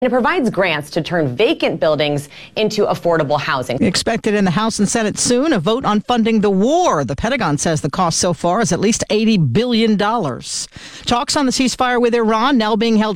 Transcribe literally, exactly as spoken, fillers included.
It provides grants to turn vacant buildings into affordable housing. Expected in the House and Senate soon, a vote on funding the war. The Pentagon says the cost so far is at least eighty billion dollars. Talks on the ceasefire with Iran now being held